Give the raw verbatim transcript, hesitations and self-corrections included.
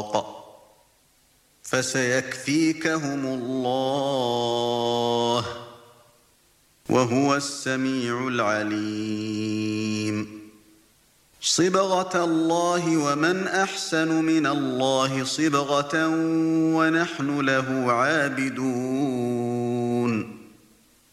وَرَاقٍ فَسَيَكْفِيكَهُمُ اللَّهُ وَهُوَ السَّمِيعُ الْعَلِيمُ صِبْغَةَ اللَّهِ وَمَنْ أَحْسَنُ مِنَ اللَّهِ صِبْغَةً وَنَحْنُ لَهُ عَابِدُونَ